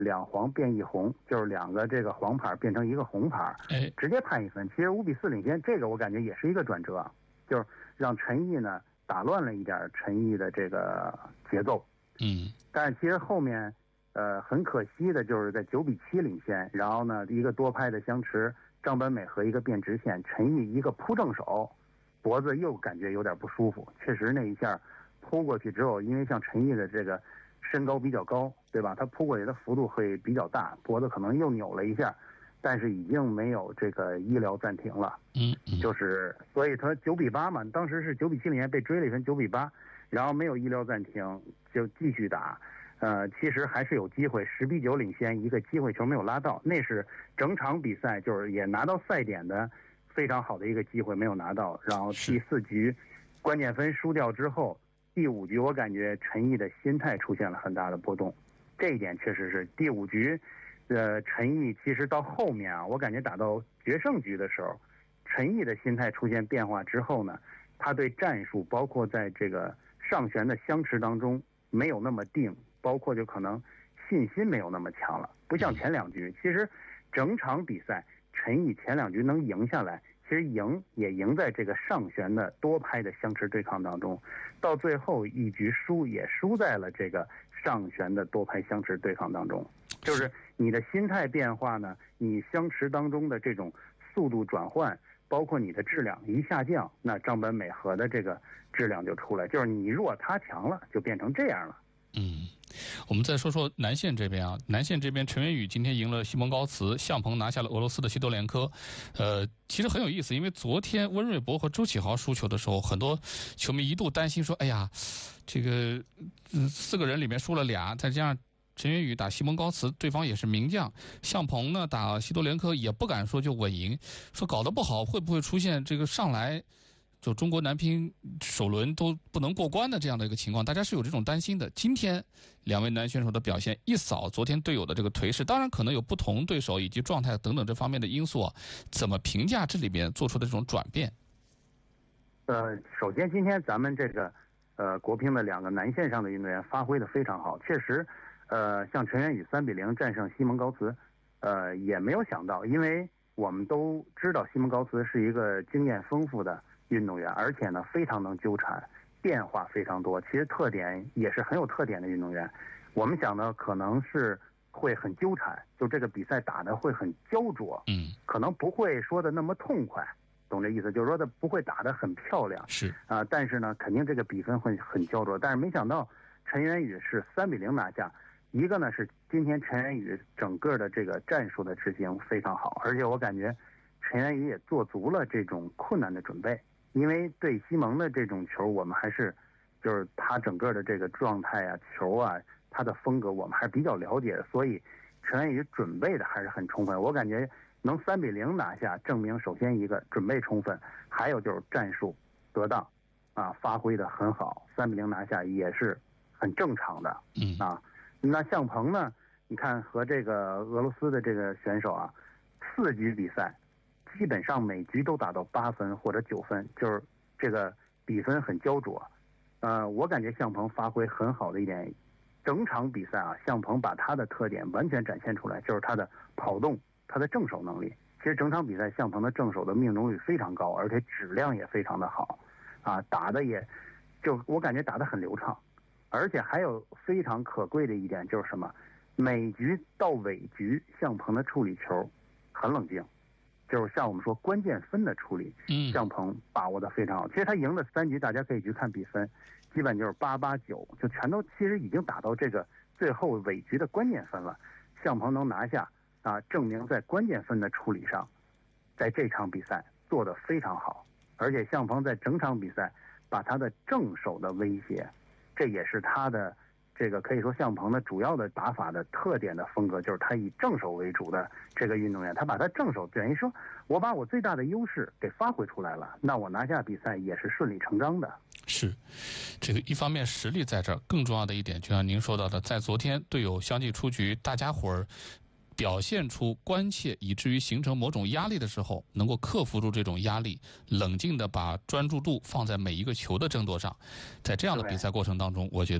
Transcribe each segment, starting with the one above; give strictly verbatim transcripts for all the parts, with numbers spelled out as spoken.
两黄变一红，就是两个这个黄牌变成一个红牌， 哎， 直接判一分。其实五比四领先，这个我感觉也是一个转折，就是让陈毅呢打乱了一点陈毅的这个节奏。 嗯， 但是其实后面，呃，很可惜的就是在九比七领先，然后呢一个多拍的相持，张本美和一个变直线，陈毅一个扑正手，脖子又感觉有点不舒服。确实那一下扑过去之后，因为像陈毅的这个身高比较高，对吧？他扑过去的幅度会比较大，脖子可能又扭了一下，但是已经没有这个医疗暂停了。 嗯，嗯就是所以他九比八嘛，当时是九比七领先被追了一分，九比八，然后没有医疗暂停就继续打。呃，其实还是有机会，十比九领先，一个机会球没有拉到，那是整场比赛就是也拿到赛点的非常好的一个机会没有拿到。然后第四局关键分输掉之后，第五局我感觉陈毅的心态出现了很大的波动，这一点确实是第五局，呃，陈毅其实到后面啊，我感觉打到决胜局的时候，陈毅的心态出现变化之后呢，他对战术包括在这个上旋的相持当中没有那么定，包括就可能信心没有那么强了，不像前两局。其实整场比赛陈毅前两局能赢下来，其实赢也赢在这个上旋的多拍的相持对抗当中，到最后一局输也输在了这个上旋的多拍相持对抗当中。就是你的心态变化呢，你相持当中的这种速度转换，包括你的质量一下降，那张本美和的这个质量就出来，就是你弱他强了，就变成这样了。 嗯，我们再说说南线这边啊，南线这边陈元宇今天赢了西蒙高茨，项鹏拿下了俄罗斯的西多连科。呃，其实很有意思，因为昨天温瑞博和周启豪输球的时候，很多球迷一度担心说，哎呀，这个、嗯、四个人里面输了俩，再加上陈元宇打西蒙高茨，对方也是名将，项鹏呢打西多连科也不敢说就稳赢，说搞得不好会不会出现这个上来就中国男乒首轮都不能过关的这样的一个情况，大家是有这种担心的。今天两位男选手的表现一扫昨天队友的这个颓势，当然可能有不同对手以及状态等等这方面的因素啊，怎么评价这里边做出的这种转变？ 呃，首先今天咱们这个呃国乒的两个男线上的运动员发挥的非常好，确实，呃，像陈元宇三比零战胜西蒙高茨，呃，也没有想到，因为我们都知道西蒙高茨是一个经验丰富的运动员，而且呢非常能纠缠，变化非常多，其实特点也是很有特点的运动员。我们想呢可能是会很纠缠，就这个比赛打的会很焦灼， 嗯， 可能不会说的那么痛快，懂这意思？就是说他不会打得很漂亮， 是啊、呃，但是呢肯定这个比分会很焦灼。但是没想到陈元宇是三比零拿下，一个呢是今天陈元宇整个的这个战术的执行非常好，而且我感觉陈元宇也做足了这种困难的准备。因为对西蒙的这种球，我们还是就是他整个的这个状态啊、球啊、他的风格，我们还是比较了解的，所以陈元宇准备的还是很充分。我感觉能三比零拿下，证明首先一个准备充分，还有就是战术得当啊，发挥的很好。三比零拿下也是很正常的， 嗯啊。那项鹏呢？你看和这个俄罗斯的这个选手啊，四局比赛。基本上每局都打到八分或者九分，就是这个比分很焦灼。呃，我感觉项鹏发挥很好的一点，整场比赛啊，项鹏把他的特点完全展现出来，就是他的跑动，他的正手能力。其实整场比赛项鹏的正手的命中率非常高，而且质量也非常的好，啊，打的也，就我感觉打得很流畅。而且还有非常可贵的一点就是什么？每局到尾局，项鹏的处理球很冷静。就是像我们说关键分的处理， 嗯， 项鹏把握的非常好。其实他赢的三局，大家可以去看比分，基本就是八八九，就全都其实已经打到这个最后尾局的关键分了。项鹏能拿下啊，证明在关键分的处理上，在这场比赛做得非常好。而且项鹏在整场比赛把他的正手的威胁，这也是他的这个可以说项鹏的主要的打法的特点的风格，就是他以正手为主的这个运动员，他把他正手等于说我把我最大的优势给发挥出来了，那我拿下比赛也是顺理成章的。 是，这个一方面实力在这儿，更重要的一点就像您说到的，在昨天队友相继出局，大家伙儿表现出关切以至于形成某种压力的时候，能够克服住这种压力，冷静地把专注度放在每一个球的争夺上。在这样的比赛过程当中，我觉得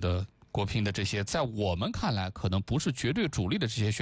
国乒的这些，在我们看来可能不是绝对主力的这些选